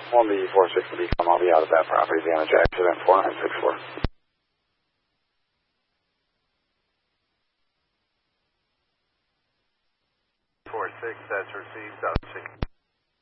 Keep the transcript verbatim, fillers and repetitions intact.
one B four six to become, I'll be out of that property, damage accident four nine six four. four six, that's received, out six.